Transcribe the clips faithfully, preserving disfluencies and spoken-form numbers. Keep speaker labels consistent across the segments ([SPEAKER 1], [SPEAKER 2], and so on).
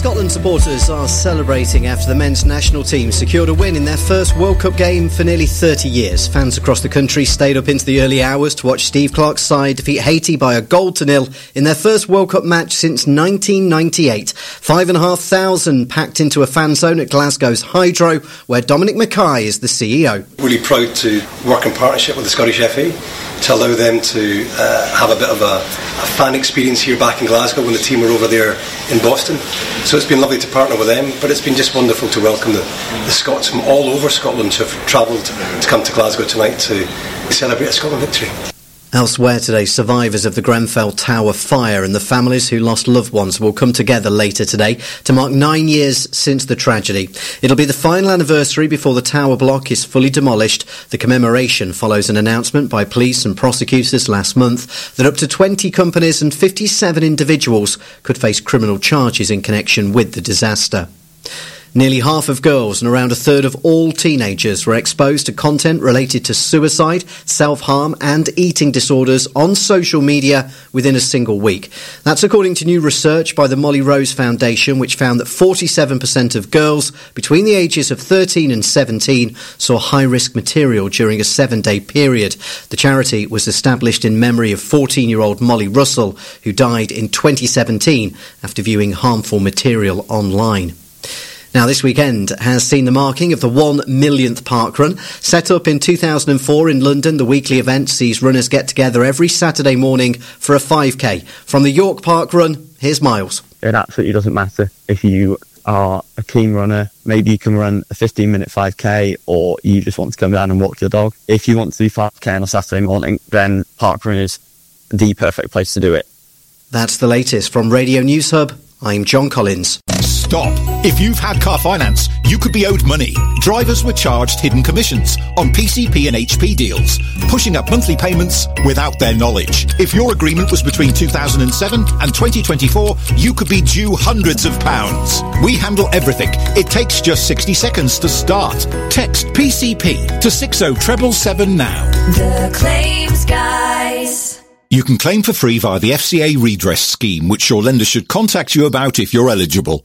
[SPEAKER 1] Scotland supporters are celebrating after the men's national team secured a win in their first World Cup game for nearly thirty years. Fans across the country stayed up into the early hours to watch Steve Clarke's side defeat Haiti by a goal to nil in their first World Cup match since nineteen ninety-eight. Five and a half thousand packed into a fan zone at Glasgow's Hydro, where Dominic Mackay is the C E O.
[SPEAKER 2] Really proud to work in partnership with the Scottish F A to allow them to uh, have a bit of a, a fan experience here back in Glasgow when the team were over there in Boston. So it's been lovely to partner with them, but it's been just wonderful to welcome the, the Scots from all over Scotland who have travelled to come to Glasgow tonight to celebrate a Scotland victory.
[SPEAKER 1] Elsewhere today, survivors of the Grenfell Tower fire and the families who lost loved ones will come together later today to mark nine years since the tragedy. It'll be the final anniversary before the tower block is fully demolished. The commemoration follows an announcement by police and prosecutors last month that up to twenty companies and fifty-seven individuals could face criminal charges in connection with the disaster. Nearly half of girls and around a third of all teenagers were exposed to content related to suicide, self-harm and eating disorders on social media within a single week. That's according to new research by the Molly Rose Foundation, which found that forty-seven percent of girls between the ages of thirteen and seventeen saw high-risk material during a seven-day period. The charity was established in memory of fourteen-year-old Molly Russell, who died in twenty seventeen after viewing harmful material online. Now, this weekend has seen the marking of the one millionth parkrun. Set up in two thousand four in London, the weekly event sees runners get together every Saturday morning for a five K. From the York Parkrun, here's Miles.
[SPEAKER 3] It absolutely doesn't matter if you are a keen runner. Maybe you can run a fifteen minute five K, or you just want to come down and walk your dog. If you want to do five K on a Saturday morning, then parkrun is the perfect place to do it.
[SPEAKER 1] That's the latest from Radio News Hub. I'm John Collins.
[SPEAKER 4] Stop. If you've had car finance, you could be owed money. Drivers were charged hidden commissions on P C P and H P deals, pushing up monthly payments without their knowledge. If your agreement was between two thousand seven and twenty twenty-four, you could be due hundreds of pounds. We handle everything. It takes just sixty seconds to start. Text P C P to six oh seven seven now.
[SPEAKER 5] The Claims Guys.
[SPEAKER 4] You can claim for free via the F C A redress scheme, which your lender should contact you about if you're eligible.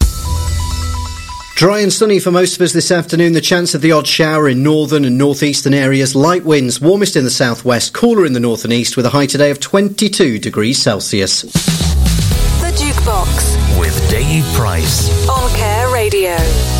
[SPEAKER 1] Dry and sunny for most of us this afternoon. The chance of the odd shower in northern and northeastern areas. Light winds, warmest in the southwest, cooler in the north and east, with a high today of twenty-two degrees Celsius.
[SPEAKER 5] The Jukebox
[SPEAKER 6] with Dave Price
[SPEAKER 5] on Care Radio.